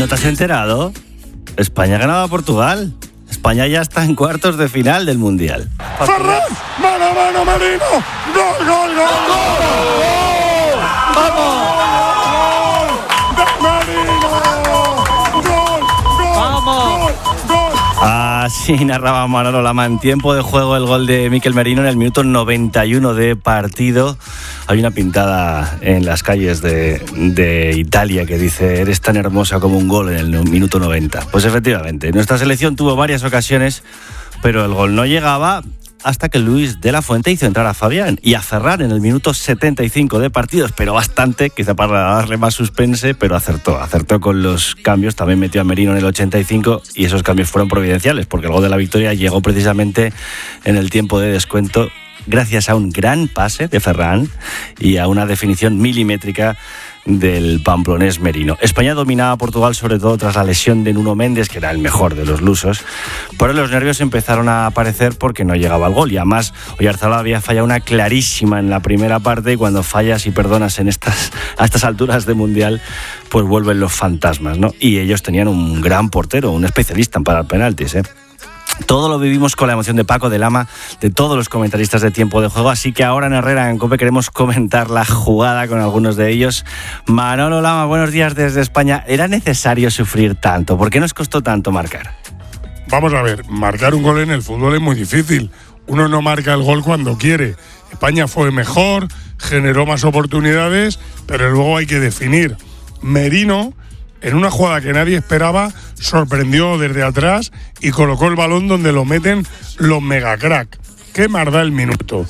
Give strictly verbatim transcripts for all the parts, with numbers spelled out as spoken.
¿No te has enterado? España ganaba a Portugal. España ya está en cuartos de final del Mundial. ¡Ferran! ¡Mano a mano, Merino! ¡Gol, gol, gol! ¡Gol! ¡Vamos! ¡Gol de Merino! ¡Gol, gol! ¡Vamos! ¡Gol, gol! Así narraba Manolo Lama en tiempo de juego el gol de Mikel Merino en el minuto noventa y uno de partido. Hay una pintada en las calles de, de Italia que dice: eres tan hermosa como un gol en el minuto noventa. Pues efectivamente, nuestra selección tuvo varias ocasiones, pero el gol no llegaba hasta que Luis de la Fuente hizo entrar a Fabián y a Ferran en el minuto setenta y cinco de partido. Esperó bastante, quizá para darle más suspense, pero acertó. Acertó con los cambios, también metió a Merino en el ochenta y cinco y esos cambios fueron providenciales, porque el gol de la victoria llegó precisamente en el tiempo de descuento, gracias a un gran pase de Ferran y a una definición milimétrica del pamplonés Merino. España dominaba a Portugal sobre todo tras la lesión de Nuno Méndez, que era el mejor de los lusos, pero los nervios empezaron a aparecer porque no llegaba al gol, y además Oyarzabal había fallado una clarísima en la primera parte, y cuando fallas y perdonas en estas, a estas alturas de Mundial, pues vuelven los fantasmas, ¿no? Y ellos tenían un gran portero, un especialista en parar penaltis, ¿eh? Todo lo vivimos con la emoción de Paco, de Lama, de todos los comentaristas de tiempo de juego, así que ahora en Herrera en COPE queremos comentar la jugada con algunos de ellos. Manolo Lama, buenos días desde España. ¿Era necesario sufrir tanto? ¿Por qué nos costó tanto marcar? Vamos a ver, marcar un gol en el fútbol es muy difícil. Uno no marca el gol cuando quiere. España fue mejor, generó más oportunidades, pero luego hay que definir. Merino, en una jugada que nadie esperaba, sorprendió desde atrás y colocó el balón donde lo meten los megacrack. ¿Qué más da el minuto?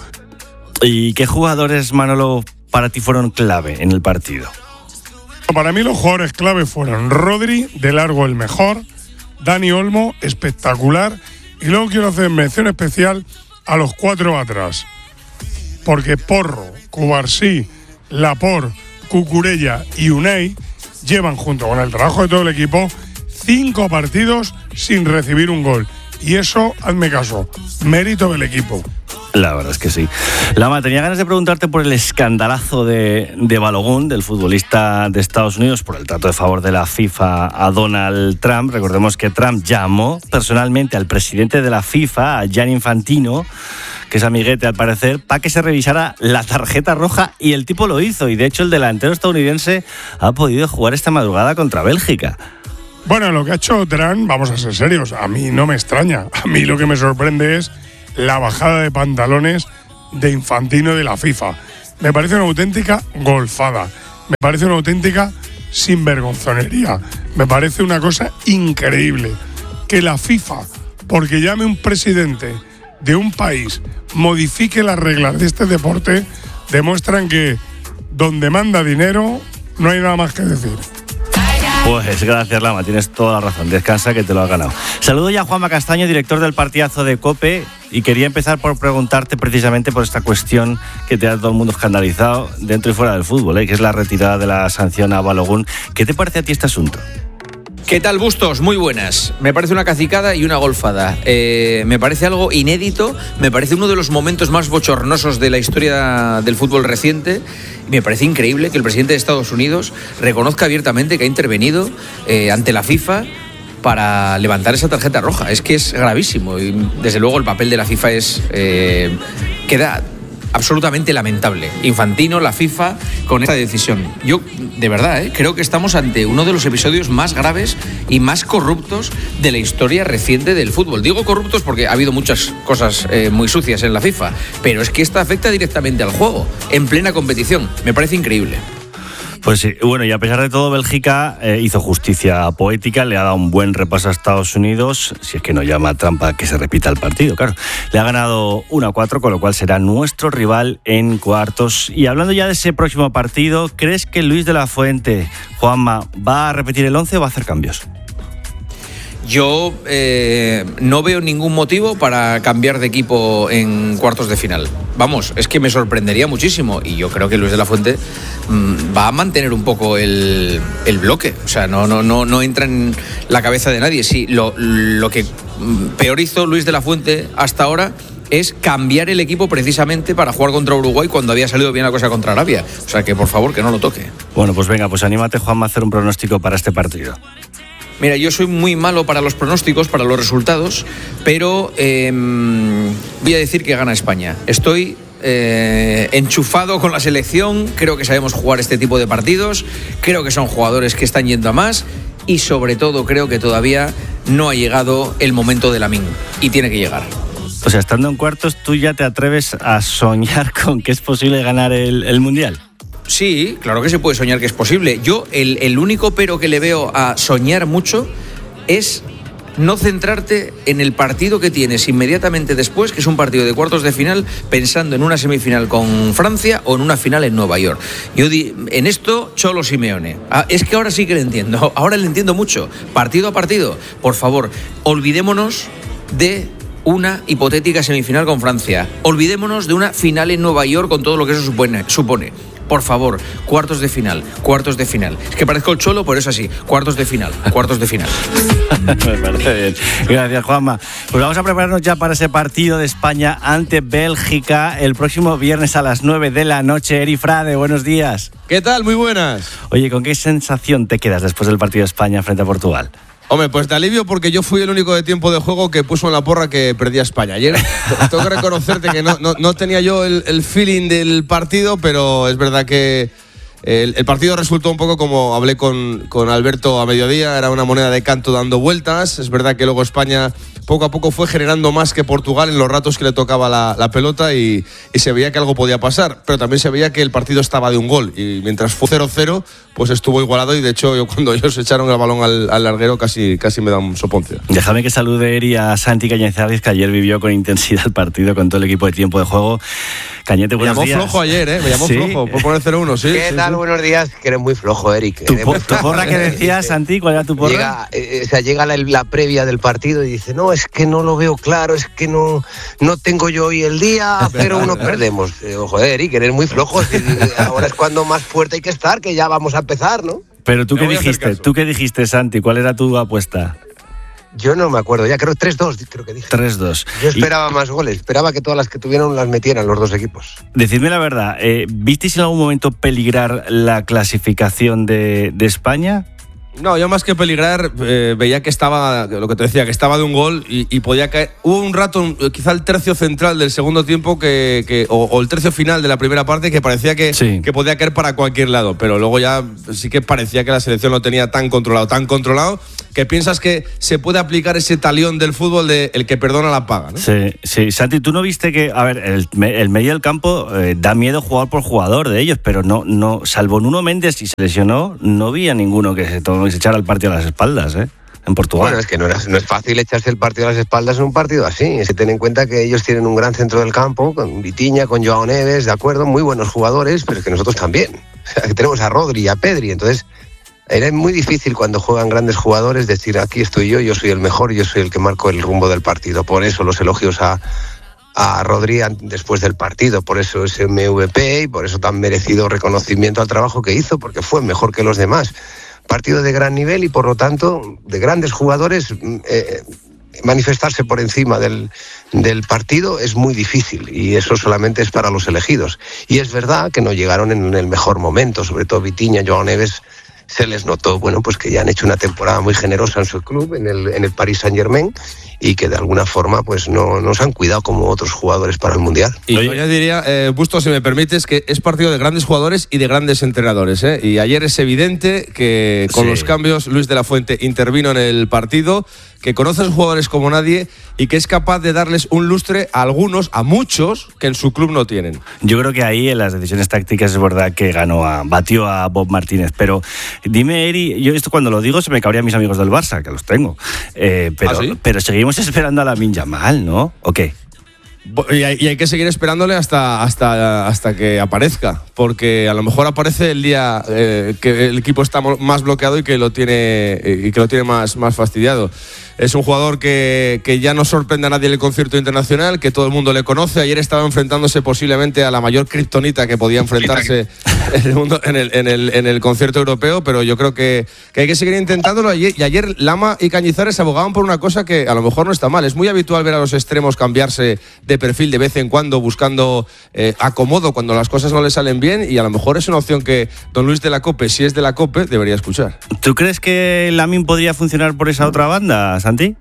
¿Y qué jugadores, Manolo, para ti fueron clave en el partido? Para mí los jugadores clave fueron Rodri, de largo el mejor, Dani Olmo, espectacular, y luego quiero hacer mención especial a los cuatro atrás, porque Porro, Cubarsí, Laporte, Cucurella y Unai llevan, junto con el trabajo de todo el equipo, cinco partidos sin recibir un gol. Y eso, hazme caso, mérito del equipo. La verdad es que sí. Lama, tenía ganas de preguntarte por el escandalazo de, de Balogun, del futbolista de Estados Unidos, por el trato de favor de la FIFA a Donald Trump. Recordemos que Trump llamó personalmente al presidente de la FIFA, a Gianni Infantino, que es amiguete al parecer, para que se revisara la tarjeta roja, y el tipo lo hizo, y de hecho el delantero estadounidense ha podido jugar esta madrugada contra Bélgica. Bueno, lo que ha hecho Trump, vamos a ser serios, a mí no me extraña. A mí lo que me sorprende es la bajada de pantalones de Infantino de la FIFA. Me parece una auténtica golfada, me parece una auténtica sinvergonzonería, me parece una cosa increíble que la FIFA, porque llame un presidente de un país, modifique las reglas de este deporte, demuestran que donde manda dinero no hay nada más que decir. Pues gracias, Lama, tienes toda la razón. Descansa, que te lo has ganado. Saludo ya a Juanma Castaño, director del partidazo de COPE, y quería empezar por preguntarte precisamente por esta cuestión que te ha todo el mundo escandalizado dentro y fuera del fútbol, ¿eh? Que es la retirada de la sanción a Balogun. ¿Qué te parece a ti este asunto? ¿Qué tal, Bustos? Muy buenas. Me parece una cacicada y una golfada. Eh, me parece algo inédito, me parece uno de los momentos más bochornosos de la historia del fútbol reciente. Me parece increíble que el presidente de Estados Unidos reconozca abiertamente que ha intervenido eh, ante la FIFA para levantar esa tarjeta roja. Es que es gravísimo y desde luego el papel de la FIFA es eh, queda absolutamente lamentable. Infantino, la FIFA, con esta decisión. Yo, de verdad, ¿eh? creo que estamos ante uno de los episodios más graves y más corruptos de la historia reciente del fútbol. Digo corruptos porque ha habido muchas cosas eh, muy sucias en la FIFA, pero es que esta afecta directamente al juego, en plena competición. Me parece increíble. Pues sí, bueno, y a pesar de todo, Bélgica eh, hizo justicia poética, le ha dado un buen repaso a Estados Unidos, si es que no llama a trampa que se repita el partido, claro. Le ha ganado uno a cuatro, con lo cual será nuestro rival en cuartos. Y hablando ya de ese próximo partido, ¿crees que Luis de la Fuente, Juanma, va a repetir el once o va a hacer cambios? Yo eh, no veo ningún motivo para cambiar de equipo en cuartos de final. Vamos, es que me sorprendería muchísimo y yo creo que Luis de la Fuente mmm, va a mantener un poco el, el bloque. O sea, no, no, no, no entra en la cabeza de nadie. Sí, lo, lo que peor hizo Luis de la Fuente hasta ahora es cambiar el equipo precisamente para jugar contra Uruguay cuando había salido bien la cosa contra Arabia. O sea que por favor que no lo toque. Bueno, pues venga, pues anímate, Juanma, a hacer un pronóstico para este partido. Mira, yo soy muy malo para los pronósticos, para los resultados, pero eh, voy a decir que gana España. Estoy eh, enchufado con la selección, creo que sabemos jugar este tipo de partidos, creo que son jugadores que están yendo a más y sobre todo creo que todavía no ha llegado el momento de Lamine y tiene que llegar. O sea, estando en cuartos, ¿tú ya te atreves a soñar con que es posible ganar el, el Mundial? Sí, claro que se puede soñar que es posible. Yo, el, el único pero que le veo a soñar mucho es no centrarte en el partido que tienes inmediatamente después, que es un partido de cuartos de final, pensando en una semifinal con Francia o en una final en Nueva York. Yo di, en esto, Cholo Simeone. Ah, es que ahora sí que le entiendo, ahora le entiendo mucho. Partido a partido, por favor, olvidémonos de una hipotética semifinal con Francia. Olvidémonos de una final en Nueva York con todo lo que eso supone. supone. Por favor, cuartos de final, cuartos de final. Es que parezco el Cholo, por eso así, cuartos de final, cuartos de final. Me parece bien. Gracias, Juanma. Pues vamos a prepararnos ya para ese partido de España ante Bélgica el próximo viernes a las nueve de la noche. Eri Frade, buenos días. ¿Qué tal? Muy bueas. Oye, ¿con qué sensación te quedas después del partido de España frente a Portugal? Hombre, pues de alivio porque yo fui el único de tiempo de juego que puso en la porra que perdía España. Ayer tengo que reconocerte que no, no, no tenía yo el, el feeling del partido, pero es verdad que el, el partido resultó un poco como hablé con, con Alberto a mediodía, era una moneda de canto dando vueltas. Es verdad que luego España poco a poco fue generando más que Portugal en los ratos que le tocaba la, la pelota y, y se veía que algo podía pasar, pero también se veía que el partido estaba de un gol y mientras fue cero cero pues estuvo igualado y de hecho yo, cuando ellos echaron el balón al, al larguero casi, casi me da un soponcio. Déjame que salude Eri a Santi Cañizares, que ayer vivió con intensidad el partido con todo el equipo de tiempo de juego. Cañete, buenos días. Me llamó flojo ayer, ¿eh? Me llamó ¿Sí? flojo por poner cero uno, sí. ¿Qué sí, tal? Sí. Buenos días, que eres muy flojo, Eric. ¿Tu, po- tu porra que decías, Santi? ¿Cuál era tu porra? Llega, eh, o sea, llega la, la previa del partido y dice, no, es que no lo veo claro, es que no, no tengo yo hoy el día, pero uno perdemos. Eh, joder, Eric, eres muy flojo. Si, ahora es cuando más fuerte hay que estar, que ya vamos a empezar, ¿no? Pero tú qué dijiste, tú qué dijiste, Santi, ¿cuál era tu apuesta? Yo no me acuerdo, ya creo tres dos, creo que dije. tres dos. Yo esperaba y... más goles, esperaba que todas las que tuvieron las metieran los dos equipos. Decidme la verdad, eh, ¿visteis en algún momento peligrar la clasificación de, de España? No, yo más que peligrar eh, veía que estaba, lo que te decía, que estaba de un gol y, y podía caer. Hubo un rato, quizá el tercio central del segundo tiempo que, que o, o el tercio final de la primera parte que parecía que, sí. que podía caer para cualquier lado, pero luego ya sí que parecía que la selección lo tenía tan controlado, tan controlado, que piensas que se puede aplicar ese talión del fútbol de el que perdona la paga, ¿no? Sí, sí. Santi, tú no viste que, a ver, el, el medio del campo eh, da miedo jugar por jugador de ellos, pero no, no, salvo Nuno Méndez, si se lesionó, no había ninguno que se tomó se echara el partido a las espaldas, ¿eh? En Portugal. Bueno, es que no, era, no es fácil echarse el partido a las espaldas en un partido así. Se ten en cuenta que ellos tienen un gran centro del campo, con Vitinha, con Joao Neves, de acuerdo, muy buenos jugadores, pero es que nosotros también. O sea, que tenemos a Rodri y a Pedri, entonces era muy difícil cuando juegan grandes jugadores decir, aquí estoy yo, yo soy el mejor, yo soy el que marco el rumbo del partido. Por eso los elogios a, a Rodri después del partido, por eso ese M V P y por eso tan merecido reconocimiento al trabajo que hizo, porque fue mejor que los demás. Partido de gran nivel y por lo tanto de grandes jugadores, eh, manifestarse por encima del, del partido es muy difícil y eso solamente es para los elegidos. Y es verdad que no llegaron en el mejor momento, sobre todo Vitinha, Joao Neves, se les notó, bueno, pues que ya han hecho una temporada muy generosa en su club, en el, en el Paris Saint-Germain, y que de alguna forma pues no, no se han cuidado como otros jugadores para el Mundial. Y yo ya diría, eh, Busto, si me permites, que es partido de grandes jugadores y de grandes entrenadores, ¿eh? Y ayer es evidente que con sí. los cambios Luis de la Fuente intervino en el partido, que conoce a los jugadores como nadie y que es capaz de darles un lustre a algunos, a muchos, que en su club no tienen. Yo creo que ahí en las decisiones tácticas es verdad que ganó a, batió a Bob Martínez, pero dime, Eri, yo esto cuando lo digo se me cabrían mis amigos del Barça, que los tengo, eh, pero, ¿Ah, sí? pero seguimos esperando a Lamine Yamal, ¿no? ¿O qué? Y hay, y hay que seguir esperándole hasta, hasta, hasta que aparezca, porque a lo mejor aparece el día eh, que el equipo está más bloqueado y que lo tiene, y que lo tiene más, más fastidiado. Es un jugador que, que ya no sorprende a nadie en el concierto internacional, que todo el mundo le conoce. Ayer estaba enfrentándose posiblemente a la mayor kriptonita que podía enfrentarse en el, mundo, en, el, en, el, en el concierto europeo, pero yo creo que, que hay que seguir intentándolo. Y ayer Lama y Cañizares abogaban por una cosa que a lo mejor no está mal. Es muy habitual ver a los extremos cambiarse de perfil de vez en cuando, buscando eh, acomodo cuando las cosas no le salen bien, y a lo mejor es una opción que don Luis de la Cope, si es de la Cope, debería escuchar. ¿Tú crees que Lamine podría funcionar por esa otra banda, Santi?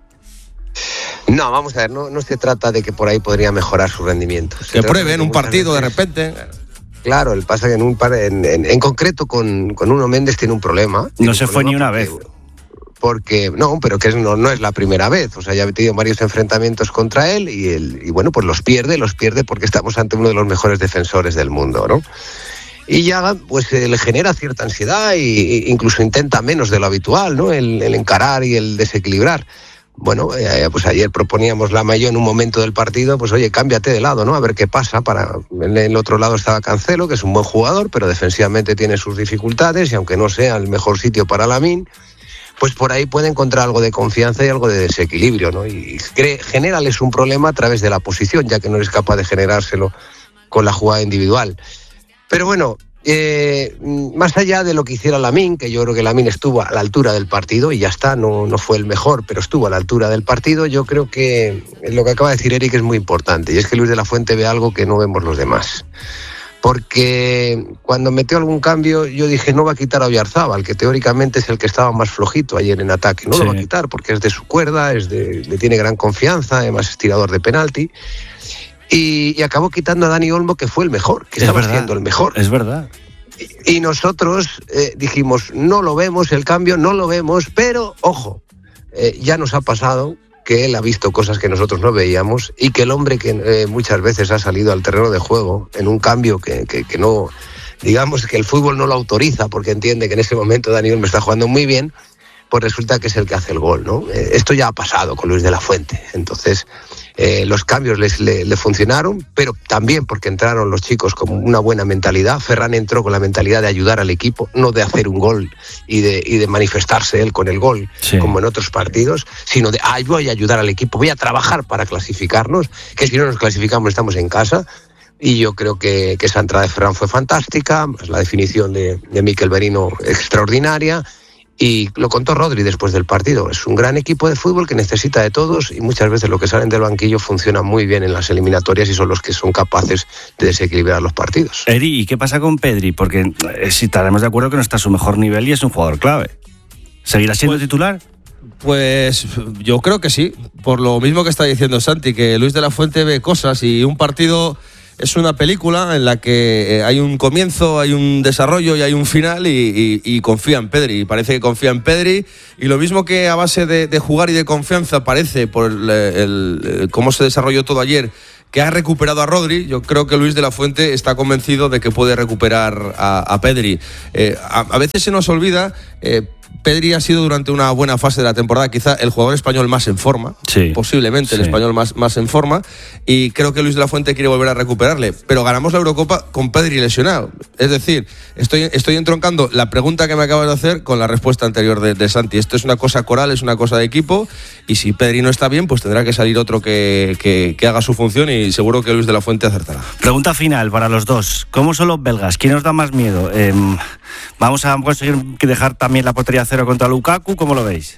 No, vamos a ver, no, no se trata de que por ahí podría mejorar su rendimiento. Se Que trata pruebe de en un muchas partido veces, de repente. Claro, el pasa que en un par, en, en, en concreto con, con Nuno Méndez tiene un problema. No Tiene se un fue ni una porque, vez. Porque, no, pero que es, no, no es la primera vez. O sea, ya ha tenido varios enfrentamientos contra él y, él, y bueno, pues los pierde, los pierde porque estamos ante uno de los mejores defensores del mundo, ¿no? Y ya pues eh, le genera cierta ansiedad e incluso intenta menos de lo habitual, ¿no? El, el encarar y el desequilibrar. Bueno, eh, pues ayer proponíamos la mayor en un momento del partido, pues oye, cámbiate de lado, ¿no? A ver qué pasa. Para en el otro lado estaba Cancelo, que es un buen jugador, pero defensivamente tiene sus dificultades y aunque no sea el mejor sitio para Lamine, pues por ahí puede encontrar algo de confianza y algo de desequilibrio, ¿no? Y cree, genérales un problema a través de la posición, ya que no eres capaz de generárselo con la jugada individual. Pero bueno, eh, más allá de lo que hiciera Lamine, que yo creo que Lamine estuvo a la altura del partido y ya está, no, no fue el mejor, pero estuvo a la altura del partido, yo creo que lo que acaba de decir Eric es muy importante, y es que Luis de la Fuente ve algo que no vemos los demás. Porque cuando metió algún cambio yo dije no va a quitar a Oyarzábal, que teóricamente es el que estaba más flojito ayer en ataque, no sí. Lo va a quitar porque es de su cuerda, es de, le tiene gran confianza, además es tirador de penalti. Y, y acabó quitando a Dani Olmo, que fue el mejor, que es estaba verdad, siendo el mejor. Es verdad. Y, y nosotros eh, dijimos, no lo vemos, el cambio no lo vemos, pero, ojo, eh, ya nos ha pasado que él ha visto cosas que nosotros no veíamos y que el hombre que eh, muchas veces ha salido al terreno de juego en un cambio que, que, que no, digamos que el fútbol no lo autoriza porque entiende que en ese momento Dani Olmo está jugando muy bien, pues resulta que es el que hace el gol, ¿no? Eh, esto ya ha pasado con Luis de la Fuente, entonces eh, los cambios les, le, le funcionaron, pero también porque entraron los chicos con una buena mentalidad. Ferran entró con la mentalidad de ayudar al equipo, no de hacer un gol y de, y de manifestarse él con el gol, sí, como en otros partidos, sino de, ay, voy a ayudar al equipo, voy a trabajar para clasificarnos, que si no nos clasificamos estamos en casa. Y yo creo que, que esa entrada de Ferran fue fantástica, la definición de, de Mikel Merino extraordinaria. Y lo contó Rodri después del partido. Es un gran equipo de fútbol que necesita de todos y muchas veces lo que salen del banquillo funciona muy bien en las eliminatorias y son los que son capaces de desequilibrar los partidos. Eri, ¿y qué pasa con Pedri? Porque eh, si estaremos de acuerdo que no está a su mejor nivel y es un jugador clave. ¿Seguirá siendo pues, titular? Pues yo creo que sí. Por lo mismo que está diciendo Santi, que Luis de la Fuente ve cosas y un partido es una película en la que hay un comienzo, hay un desarrollo y hay un final y, y, y confía en Pedri. Parece que confía en Pedri y lo mismo que a base de, de jugar y de confianza parece por el, el, el, cómo se desarrolló todo ayer, que ha recuperado a Rodri. Yo creo que Luis de la Fuente está convencido de que puede recuperar a, a Pedri. Eh, a, a veces se nos olvida... Eh, Pedri ha sido durante una buena fase de la temporada quizá el jugador español más en forma, sí, posiblemente sí. el español más, más en forma, y creo que Luis de la Fuente quiere volver a recuperarle, pero ganamos la Eurocopa con Pedri lesionado. Es decir, estoy, estoy entroncando la pregunta que me acabas de hacer con la respuesta anterior de, de Santi. Esto es una cosa coral, es una cosa de equipo, y si Pedri no está bien, pues tendrá que salir otro que, que, que haga su función y seguro que Luis de la Fuente acertará. Pregunta final para los dos. ¿Cómo son los belgas? ¿Quién os da más miedo? Eh, ¿Vamos a conseguir dejar también la portería cero contra Lukaku? ¿Cómo lo veis?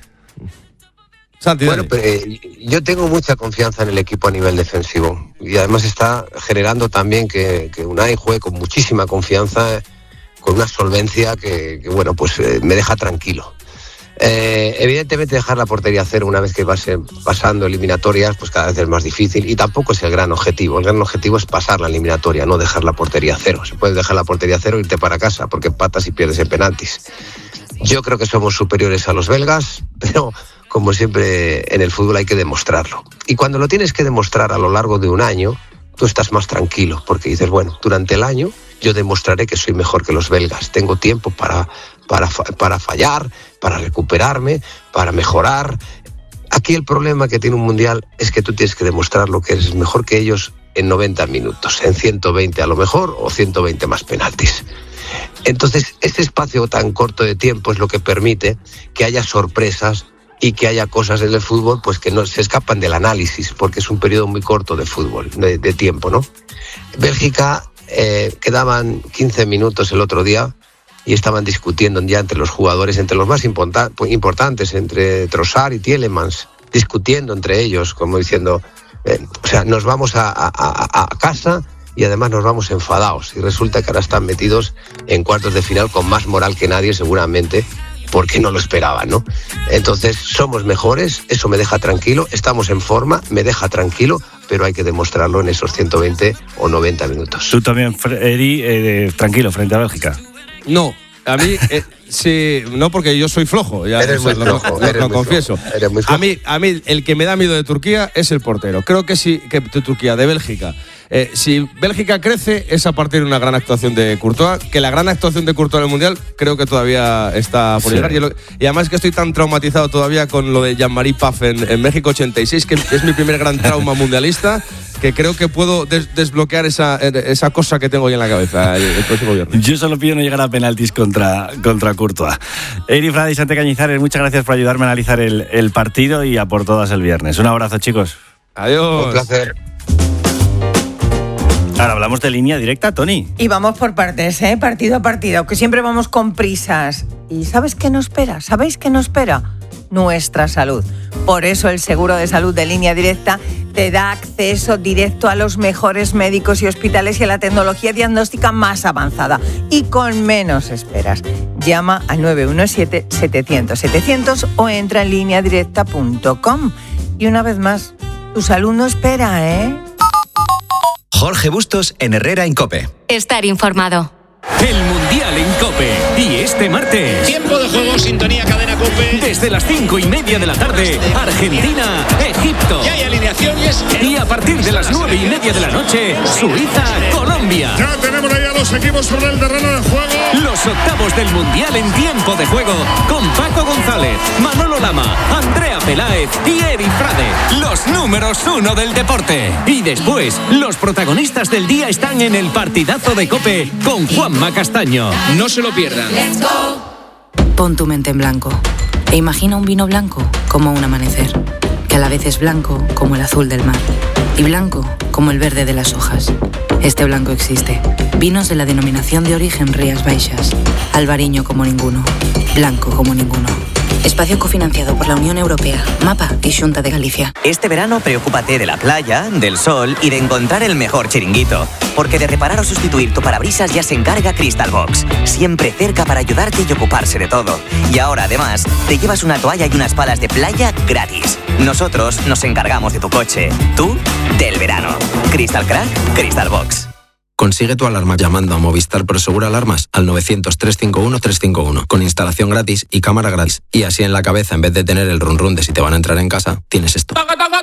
Santi, bueno, pero, eh, yo tengo mucha confianza en el equipo a nivel defensivo y además está generando también que, que Unai juegue con muchísima confianza, con una solvencia que, que bueno, pues eh, me deja tranquilo. Eh, evidentemente dejar la portería cero una vez que pase pasando eliminatorias pues cada vez es más difícil y tampoco es el gran objetivo. El gran objetivo es pasar la eliminatoria, no dejar la portería cero. Se puede dejar la portería cero e irte para casa porque empatas y pierdes en penaltis. Yo creo que somos superiores a los belgas, pero como siempre en el fútbol hay que demostrarlo. Y cuando lo tienes que demostrar a lo largo de un año, tú estás más tranquilo porque dices, bueno, durante el año yo demostraré que soy mejor que los belgas. Tengo tiempo para, para, para fallar, para recuperarme, para mejorar. Aquí el problema que tiene un mundial es que tú tienes que demostrar lo que eres mejor que ellos en noventa minutos, en ciento veinte a lo mejor o ciento veinte más penaltis. Entonces, este espacio tan corto de tiempo es lo que permite que haya sorpresas y que haya cosas en el fútbol pues que no se escapan del análisis, porque es un periodo muy corto de fútbol, de, de tiempo, ¿no? Bélgica, eh, quedaban quince minutos el otro día y estaban discutiendo ya entre los jugadores, entre los más importan- importantes, entre Trossard y Tielemans, discutiendo entre ellos, como diciendo, Eh, o sea, nos vamos a, a, a, a casa y además nos vamos enfadados. Y resulta que ahora están metidos en cuartos de final con más moral que nadie, seguramente, porque no lo esperaban, ¿no? Entonces, somos mejores, eso me deja tranquilo, estamos en forma, me deja tranquilo, pero hay que demostrarlo en esos ciento veinte o noventa minutos. Tú también, Eri, eh, tranquilo frente a Bélgica. No, a mí eh, sí, no, porque yo soy flojo. Ya, eres o sea, muy lo, flojo, lo, eres lo muy confieso. Flojo, eres muy flojo. A mí, a mí el que me da miedo de Turquía es el portero. Creo que sí, que de Turquía, de Bélgica. Eh, si Bélgica crece, es a partir de una gran actuación de Courtois, que la gran actuación de Courtois en el Mundial creo que todavía está por sí. llegar. Y, lo, y además que estoy tan traumatizado todavía con lo de Jean-Marie Paf en, en México ochenta y seis, que es mi primer gran trauma mundialista, que creo que puedo des- desbloquear esa, esa cosa que tengo ahí en la cabeza el, el próximo viernes. Yo solo pido no llegar a penaltis contra, contra Courtois. Eri Frade y Santi Cañizares, muchas gracias por ayudarme a analizar el, el partido y a por todas el viernes. Un abrazo, chicos. Adiós. Un placer. Ahora hablamos de línea directa, Tony. Y vamos por partes, ¿eh? Partido a partido, que siempre vamos con prisas. ¿Y sabes qué nos espera? ¿Sabéis qué nos espera? Nuestra salud. Por eso el seguro de salud de Línea Directa te da acceso directo a los mejores médicos y hospitales y a la tecnología diagnóstica más avanzada y con menos esperas. Llama al nueve uno siete, setecientos, setecientos o entra en línea directa punto com. Y una vez más, tu salud no espera, ¿eh? Jorge Bustos en Herrera en COPE. Estar informado. El Mundial en COPE. Y este martes, tiempo de juego, sintonía, cadena COPE. Desde las cinco y media de la tarde, Argentina, Egipto. Ya hay alineación y es... Y a partir de las nueve y media de la noche, Suiza, Colombia. Ya tenemos ahí a los equipos sobre el terreno de juego. Los octavos del Mundial en tiempo de juego, con Paco González, Manolo Lama, Andrea Peláez y Eri Frade. Los números uno del deporte. Y después, los protagonistas del día están en el partidazo de COPE con Juanma Castaño. No se lo pierdan. Pon tu mente en blanco e imagina un vino blanco como un amanecer, que a la vez es blanco como el azul del mar y blanco como el verde de las hojas. Este blanco existe. Vinos de la denominación de origen Rías Baixas. Albariño como ninguno. Blanco como ninguno. Espacio cofinanciado por la Unión Europea, MAPA y Xunta de Galicia. Este verano preocúpate de la playa, del sol y de encontrar el mejor chiringuito. Porque de reparar o sustituir tu parabrisas ya se encarga Crystal Box. Siempre cerca para ayudarte y ocuparse de todo. Y ahora además te llevas una toalla y unas palas de playa gratis. Nosotros nos encargamos de tu coche. Tú, del verano. Crystal Crack, Crystal Box. Consigue tu alarma llamando a Movistar Prosegura Alarmas al novecientos, trescientos cincuenta y uno, trescientos cincuenta y uno con instalación gratis y cámara gratis. Y así en la cabeza, en vez de tener el run run de si te van a entrar en casa, tienes esto.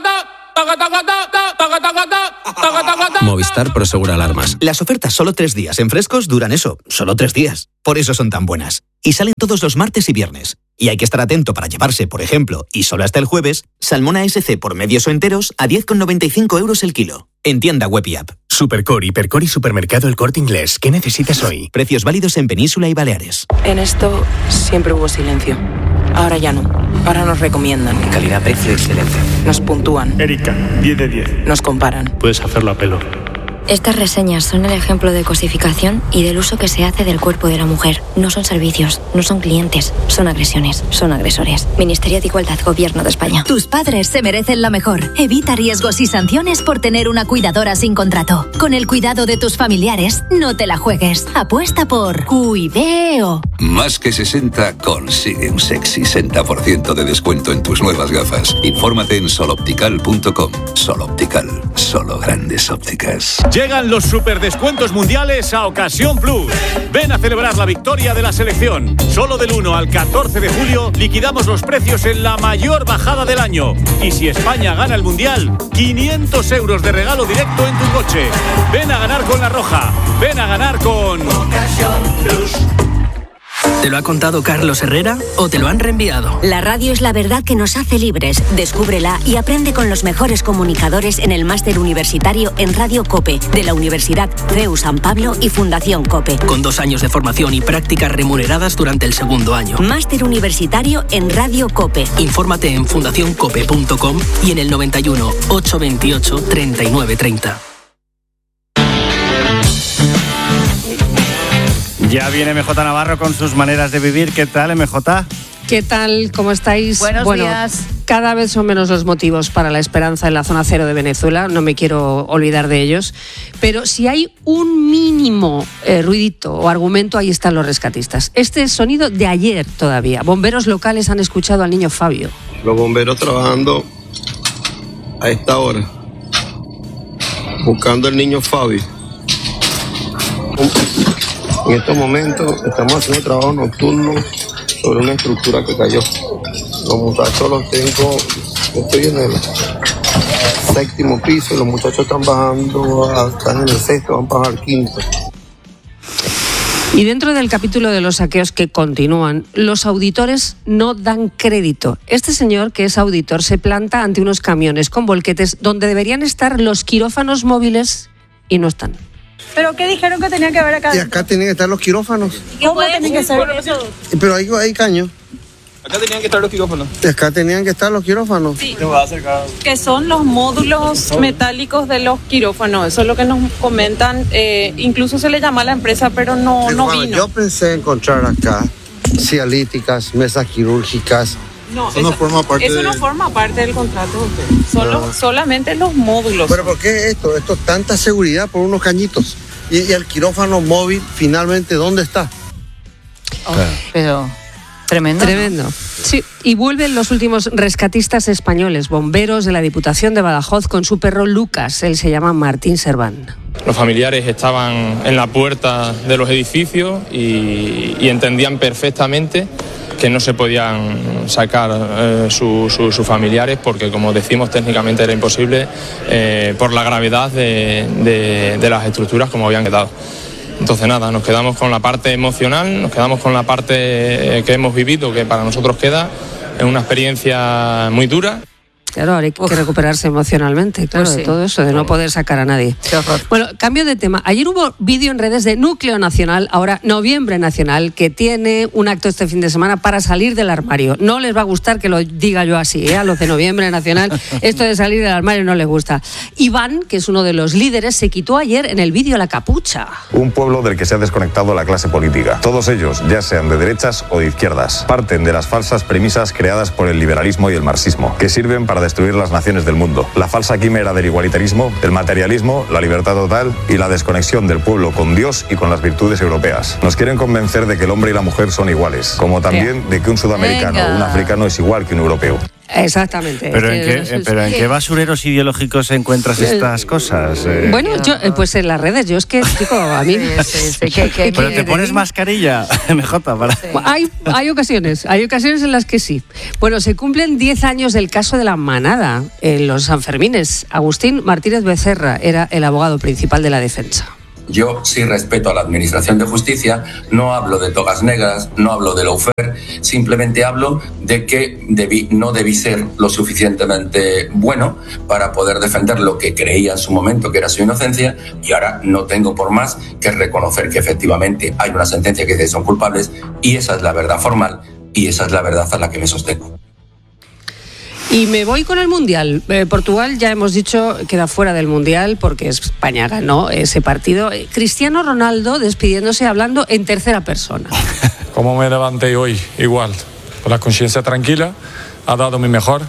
Movistar Prosegura Alarmas. Las ofertas solo tres días en Frescos duran eso, solo tres días. Por eso son tan buenas. Y salen todos los martes y viernes. Y hay que estar atento para llevarse, por ejemplo, y solo hasta el jueves, salmón A S C por medios o enteros a diez con noventa y cinco euros el kilo. En tienda web y app. Supercore, Hipercore y Supermercado El Corte Inglés. ¿Qué necesitas hoy? Precios válidos en Península y Baleares. En esto siempre hubo silencio. Ahora ya no. Ahora nos recomiendan. Calidad-precio excelente. Nos puntúan. Erika, diez de diez. Nos comparan. Puedes hacerlo a pelo. Estas reseñas son el ejemplo de cosificación y del uso que se hace del cuerpo de la mujer. No son servicios, no son clientes, son agresiones, son agresores. Ministerio de Igualdad, Gobierno de España. Tus padres se merecen lo mejor. Evita riesgos y sanciones por tener una cuidadora sin contrato. Con el cuidado de tus familiares, no te la juegues. Apuesta por Cuideo. Más que sesenta consigue un sexy sesenta por ciento de descuento en tus nuevas gafas. Infórmate en soloptical punto com. Soloptical, solo grandes ópticas. Llegan los superdescuentos mundiales a Ocasión Plus. Ven a celebrar la victoria de la selección. Solo del uno al catorce de julio liquidamos los precios en la mayor bajada del año. Y si España gana el mundial, quinientos euros de regalo directo en tu coche. Ven a ganar con La Roja. Ven a ganar con Ocasión Plus. ¿Te lo ha contado Carlos Herrera o te lo han reenviado? La radio es la verdad que nos hace libres. Descúbrela y aprende con los mejores comunicadores en el máster universitario en Radio COPE de la Universidad C E U San Pablo y Fundación COPE. Con dos años de formación y prácticas remuneradas durante el segundo año. Máster universitario en Radio COPE. Infórmate en fundación cope punto com y en el noventa y uno, ochocientos veintiocho, treinta y nueve treinta. Ya viene M J Navarro con sus maneras de vivir. ¿Qué tal, M J? ¿Qué tal? ¿Cómo estáis? Buenos bueno, días. Cada vez son menos los motivos para la esperanza en la zona cero de Venezuela, no me quiero olvidar de ellos, pero si hay un mínimo eh, ruidito o argumento, ahí están los rescatistas. Este es sonido de ayer todavía. Bomberos locales han escuchado al niño Fabio. Los bomberos trabajando a esta hora, buscando al niño Fabio. En estos momentos estamos haciendo trabajo nocturno sobre una estructura que cayó. Los muchachos los tengo, estoy en el séptimo piso y los muchachos están bajando, están en el sexto, van a bajar al quinto. Y dentro del capítulo de los saqueos que continúan, los auditores no dan crédito. Este señor, que es auditor, se planta ante unos camiones con volquetes donde deberían estar los quirófanos móviles y no están. ¿Pero qué dijeron que tenía que haber acá? Y acá tienen que estar los quirófanos. ¿Cómo tienen que ser eso? Pero hay, hay caños. Acá tenían que estar los quirófanos. Y acá tenían que estar los quirófanos. Sí. Que son los módulos metálicos de los quirófanos. Eso es lo que nos comentan. Eh, incluso se le llama a la empresa, pero no, Sí, no bueno, vino. yo pensé encontrar acá cialíticas, mesas quirúrgicas. No, eso no forma parte eso no de- forma parte del contrato. Solo, Ah. Solamente los módulos. ¿Pero por qué esto? Esto es tanta seguridad por unos cañitos. Y, y el quirófano móvil, finalmente, ¿dónde está? Oh, pero tremendo. Tremendo. Sí, y vuelven los últimos rescatistas españoles, bomberos de la Diputación de Badajoz con su perro Lucas. Él se llama Martín Serván. Los familiares estaban en la puerta de los edificios y, y entendían perfectamente que no se podían sacar eh, sus su, sus familiares porque, como decimos, técnicamente era imposible eh, por la gravedad de, de, de las estructuras como habían quedado. Entonces nada, nos quedamos con la parte emocional, nos quedamos con la parte que hemos vivido, que para nosotros queda, es una experiencia muy dura. Claro, ahora hay que recuperarse emocionalmente, claro, Pues sí. de todo eso, de no poder sacar a nadie. Bueno, cambio de tema. Ayer hubo vídeo en redes de Núcleo Nacional, ahora Noviembre Nacional, que tiene un acto este fin de semana para salir del armario. No les va a gustar que lo diga yo así, ¿eh? A los de Noviembre Nacional, esto de salir del armario no les gusta. Iván, que es uno de los líderes, se quitó ayer en el vídeo la capucha. Un pueblo del que se ha desconectado la clase política. Todos ellos, ya sean de derechas o de izquierdas, parten de las falsas premisas creadas por el liberalismo y el marxismo, que sirven para destruir las naciones del mundo. La falsa quimera del igualitarismo, el materialismo, la libertad total y la desconexión del pueblo con Dios y con las virtudes europeas. Nos quieren convencer de que el hombre y la mujer son iguales, como también de que un sudamericano o un africano es igual que un europeo. Exactamente. ¿Pero en, Es que- qué, pero en qué basureros ideológicos encuentras estas cosas? Eh, Bueno, yo, eh, pues en las redes, yo es que, chico, a mí... pero te pones mascarilla, M J, para... Hay, hay ocasiones, hay ocasiones en las que sí. Bueno, se cumplen diez años del caso de la manada en los Sanfermines. Agustín Martínez Becerra era el abogado principal de la defensa. Yo sí respeto a la Administración de Justicia, no hablo de togas negras, no hablo de lawfare, simplemente hablo de que debí, no debí ser lo suficientemente bueno para poder defender lo que creía en su momento que era su inocencia y ahora no tengo por más que reconocer que efectivamente hay una sentencia que dice que son culpables y esa es la verdad formal y esa es la verdad a la que me sostengo. Y me voy con el Mundial. Eh, Portugal, ya hemos dicho, queda fuera del Mundial porque España ganó ese partido. Eh, Cristiano Ronaldo despidiéndose hablando en tercera persona. Como me levanté hoy, igual, con la conciencia tranquila, ha dado mi mejor.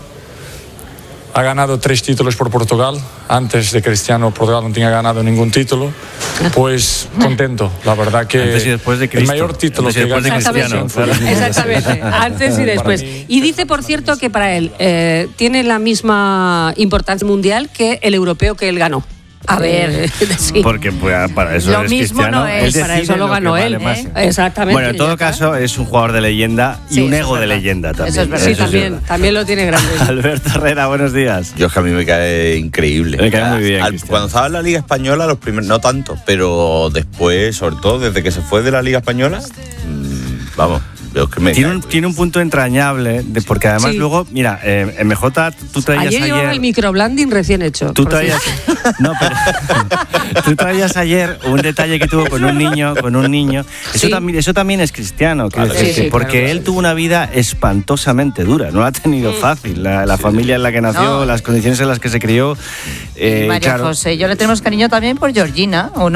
Ha ganado tres títulos por Portugal. Antes de Cristiano, Portugal no tenía ganado ningún título. Pues contento, la verdad que Antes y después de el Cristo. mayor título Antes y que después de ganó Cristiano, fue el claro. mismo. Exactamente, antes y después. Y dice, por cierto, que para él eh, tiene la misma importancia mundial que el europeo que él ganó. A ver, Eh, sí. Porque pues, para eso Lo es mismo Cristiano. no es, Él para decide eso lo que ganó vale él, más. ¿eh? Exactamente. Bueno, en todo ya está. caso, es un jugador de leyenda y Sí, un eso ego es de verdad. leyenda también. Eso es verdad. Sí, Eso es también, verdad. también lo tiene grande. Alberto Herrera, buenos días. Yo es que a mí me cae increíble. Me cae muy bien, Al- Cristiano. cuando estaba en la Liga Española, los primeros, no tanto, pero después, sobre todo desde que se fue de la Liga Española, mmm, vamos, yo es que me Tiene cae un, tiene un punto entrañable, de- porque además Sí. luego, mira, eh, M J, tú traías Ayer ayer... llevaba el microblending recién hecho. Tú por traías, cierto. no, pero, tú traías ayer un detalle que tuvo con un niño, con un niño. Eso, Sí. también, eso también es cristiano, quiero Claro, decirte, sí, sí, porque claro. él tuvo una vida espantosamente dura, no la ha tenido fácil. La, la familia en la que nació, No. las condiciones en las que se crió. eh, María claro, José, yo le tenemos cariño también por Georgina, ¿o no?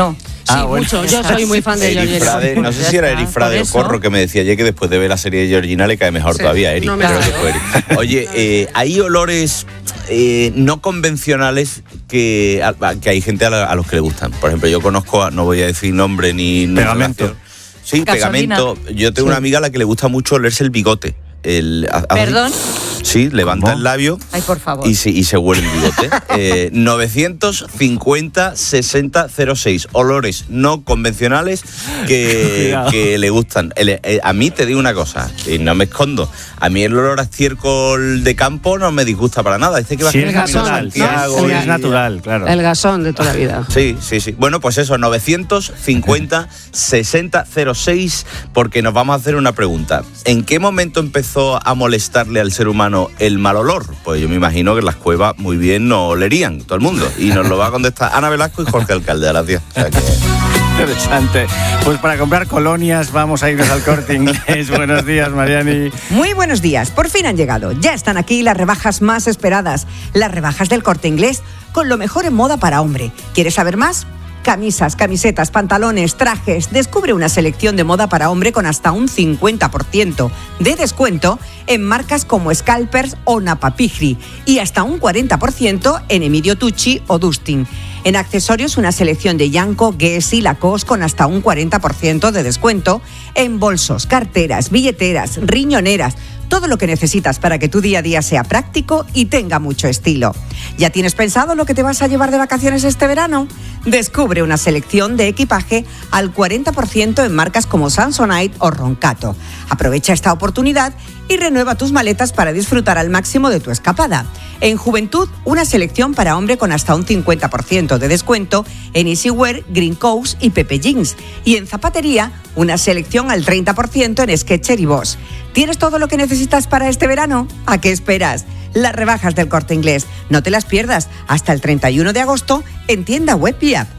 Ah, sí, bueno. mucho. Yo soy muy fan de Eri Georgina. Frade, no sé si era Eri Frade o Corro que me decía ayer que después de ver la serie de Georgina le cae mejor Sí, todavía Eri. no me Creo que creo. fue Eri. Oye, eh, hay olores eh, no convencionales que, a, que hay gente a, la- a los que le gustan. Por ejemplo, yo conozco, a- no voy a decir nombre ni... ni Pegamento. relación. Sí, Gasolina. pegamento. Yo tengo Sí. una amiga a la que le gusta mucho olerse el bigote. El, ha- hace- ¿Perdón? Sí, levanta ¿Cómo? el labio Ay, por favor. y se, y se huele el bigote. eh, novecientos cincuenta sesenta cero seis. Olores no convencionales que, Cuidado. que le gustan. El- eh, a mí te digo una cosa, y no me escondo. A mí el olor a estiércol de campo no me disgusta para nada. Este que va Si a es gasón, natural, si es, Santiago si y- es natural, claro. El gasón de toda la vida. Sí, sí, sí. Bueno, pues eso, novecientos cincuenta sesenta cero seis, porque nos vamos a hacer una pregunta. ¿En qué momento empezó a molestarle al ser humano el mal olor? Pues yo me imagino que en las cuevas muy bien no olerían todo el mundo. Y nos lo va a contestar Ana Velasco y Jorge Alcalde. Gracias. O sea que... Interesante. Pues para comprar colonias vamos a irnos al Corte Inglés. Buenos días, Mariani. Muy buenos días, por fin han llegado. Ya están aquí las rebajas más esperadas, las rebajas del Corte Inglés, con lo mejor en moda para hombre. ¿Quieres saber más? Camisas, camisetas, pantalones, trajes. Descubre una selección de moda para hombre con hasta un cincuenta por ciento de descuento en marcas como Scalpers o Napapijri y hasta un cuarenta por ciento en Emilio Tucci o Dustin. En accesorios, una selección de Yanko, Guess y Lacoste con hasta un cuarenta por ciento de descuento en bolsos, carteras, billeteras, riñoneras, todo lo que necesitas para que tu día a día sea práctico y tenga mucho estilo. ¿Ya tienes pensado lo que te vas a llevar de vacaciones este verano? Descubre una selección de equipaje al cuarenta por ciento en marcas como Samsonite o Roncato. Aprovecha esta oportunidad y renueva tus maletas para disfrutar al máximo de tu escapada. En juventud, una selección para hombre con hasta un cincuenta por ciento de descuento en Easywear, Green Coast y Pepe Jeans. Y en zapatería, una selección al treinta por ciento en Skechers y Boss. ¿Tienes todo lo que necesitas para este verano? ¿A qué esperas? Las rebajas del Corte Inglés. No te las pierdas hasta el treinta y uno de agosto en tienda web y app.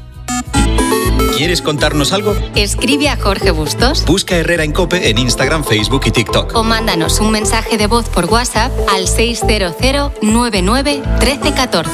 ¿Quieres contarnos algo? Escribe a Jorge Bustos Busca Herrera en COPE en Instagram, Facebook y TikTok. o mándanos un mensaje de voz por WhatsApp al seis cero cero nueve nueve uno tres uno cuatro.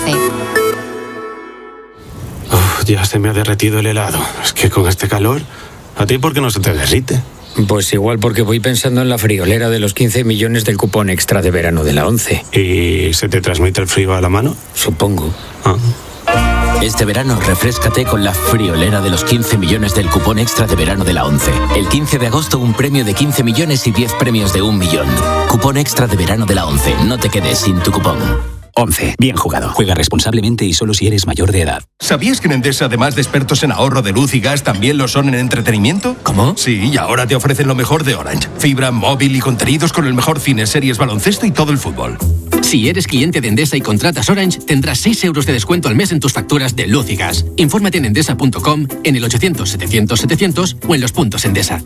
Uf, ya se me ha derretido el helado. Es que con este calor, ¿a ti por qué no se te derrite? Pues igual porque voy pensando en la friolera de los quince millones del cupón extra de verano de la ONCE. ¿Y se te transmite el frío a la mano? Supongo. Ah. Este verano refréscate con la friolera de los quince millones del cupón extra de verano de la ONCE. El quince de agosto un premio de quince millones y diez premios de un millón. Cupón extra de verano de la ONCE. No te quedes sin tu cupón. ONCE. Bien jugado. Juega responsablemente y solo si eres mayor de edad. ¿Sabías que en Endesa, además de expertos en ahorro de luz y gas, también lo son en entretenimiento? ¿Cómo? Sí, y ahora te ofrecen lo mejor de Orange. Fibra, móvil y contenidos con el mejor cine, series, baloncesto y todo el fútbol. Si eres cliente de Endesa y contratas Orange, tendrás seis euros de descuento al mes en tus facturas de luz y gas. Infórmate en endesa punto com, en el ochocientos setecientos setecientos o en los puntos Endesa.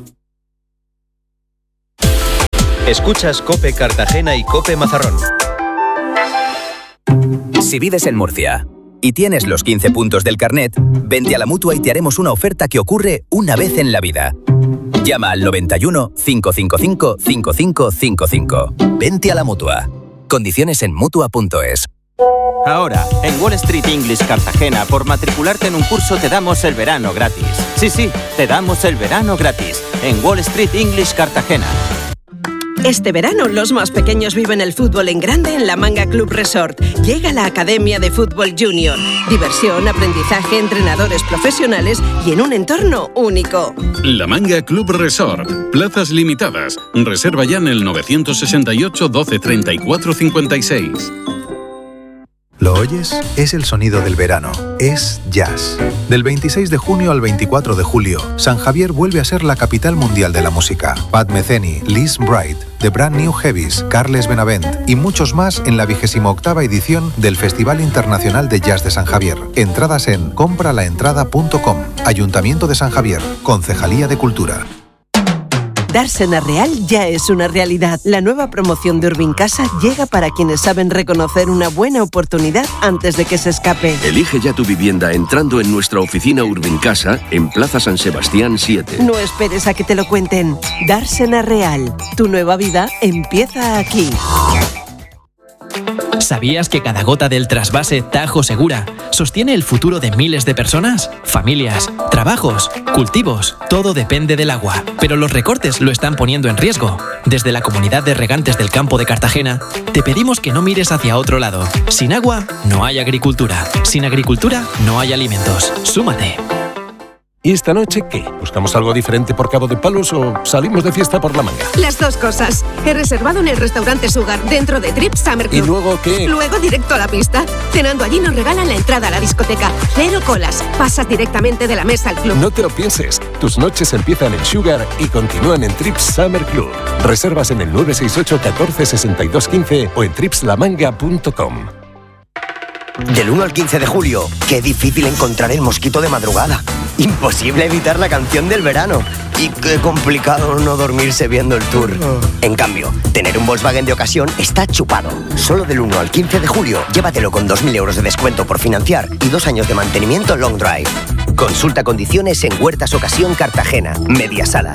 Escuchas COPE Cartagena y COPE Mazarrón. Si vives en Murcia y tienes los quince puntos del carnet, vente a la Mutua y te haremos una oferta que ocurre una vez en la vida. Llama al noventa y uno, cinco cinco cinco, cinco cinco cinco cinco. Vente a la Mutua. Condiciones en Mutua punto es. Ahora, en Wall Street English Cartagena, por matricularte en un curso te damos el verano gratis. Sí, sí, te damos el verano gratis. En Wall Street English Cartagena. Este verano, los más pequeños viven el fútbol en grande en La Manga Club Resort. Llega la Academia de Fútbol Junior. Diversión, aprendizaje, entrenadores profesionales y en un entorno único. La Manga Club Resort. Plazas limitadas. Reserva ya en el novecientos sesenta y ocho, doce, treinta y cuatro, cincuenta y seis. ¿Lo oyes? Es el sonido del verano. Es jazz. Del veintiséis de junio al veinticuatro de julio, San Javier vuelve a ser la capital mundial de la música. Pat Metheny, Liz Bright, The Brand New Heavies, Carles Benavent y muchos más en la vigésima octava edición del Festival Internacional de Jazz de San Javier. Entradas en compralaentrada punto com. Ayuntamiento de San Javier. Concejalía de Cultura. Dársena Real ya es una realidad. La nueva promoción de Urbincasa llega para quienes saben reconocer una buena oportunidad antes de que se escape. Elige ya tu vivienda entrando en nuestra oficina Urbincasa en Plaza San Sebastián siete. No esperes a que te lo cuenten. Dársena Real. Tu nueva vida empieza aquí. ¿Sabías que cada gota del trasvase Tajo Segura sostiene el futuro de miles de personas? Familias, trabajos, cultivos, todo depende del agua. Pero los recortes lo están poniendo en riesgo. Desde la Comunidad de Regantes del Campo de Cartagena, te pedimos que no mires hacia otro lado. Sin agua, no hay agricultura. Sin agricultura, no hay alimentos. Súmate. ¿Y esta noche qué? ¿Buscamos algo diferente por Cabo de Palos o salimos de fiesta por la Manga? Las dos cosas. He reservado en el restaurante Sugar, dentro de Trip Summer Club. ¿Y luego qué? Luego directo a la pista. Cenando allí nos regalan la entrada a la discoteca. Cero colas. Pasas directamente de la mesa al club. No te lo pienses. Tus noches empiezan en Sugar y continúan en Trip Summer Club. Reservas en el nueve seis ocho, catorce, sesenta y dos, quince o en trips la manga punto com. Del uno al quince de julio, qué difícil encontrar el mosquito de madrugada. Imposible evitar la canción del verano. Y qué complicado no dormirse viendo el tour. En cambio, tener un Volkswagen de ocasión está chupado. Solo del uno al quince de julio, llévatelo con dos mil euros de descuento por financiar y dos años de mantenimiento long drive. Consulta condiciones en Huertas Ocasión Cartagena, Media Sala.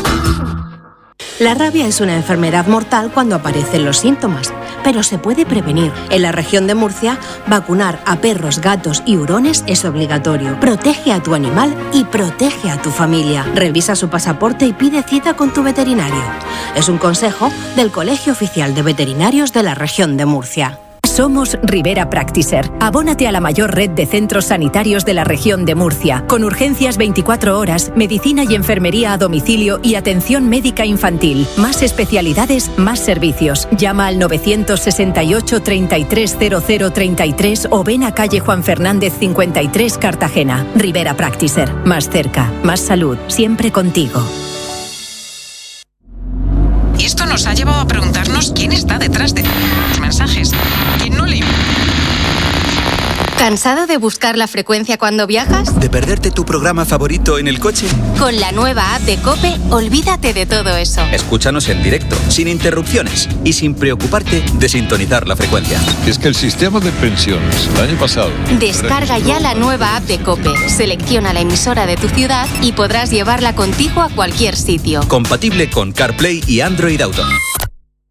La rabia es una enfermedad mortal cuando aparecen los síntomas, pero se puede prevenir. En la región de Murcia, vacunar a perros, gatos y hurones es obligatorio. Protege a tu animal y protege a tu familia. Revisa su pasaporte y pide cita con tu veterinario. Es un consejo del Colegio Oficial de Veterinarios de la región de Murcia. Somos Rivera Practiser. Abónate a la mayor red de centros sanitarios de la región de Murcia, con urgencias veinticuatro horas, medicina y enfermería a domicilio y atención médica infantil. Más especialidades, más servicios. Llama al novecientos sesenta y ocho, treinta y tres, cero cero treinta y tres o ven a calle Juan Fernández cincuenta y tres, Cartagena. Rivera Practiser. Más cerca, más salud, siempre contigo. Y esto nos ha llevado a preguntarnos quién está detrás de los mensajes. ¿Quién no le... ¿Cansado de buscar la frecuencia cuando viajas? ¿De perderte tu programa favorito en el coche? Con la nueva app de COPE, olvídate de todo eso. Escúchanos en directo, sin interrupciones y sin preocuparte de sintonizar la frecuencia. Es que el sistema de pensiones el año pasado... Descarga ya la nueva app de COPE, selecciona la emisora de tu ciudad y podrás llevarla contigo a cualquier sitio. Compatible con CarPlay y Android Auto.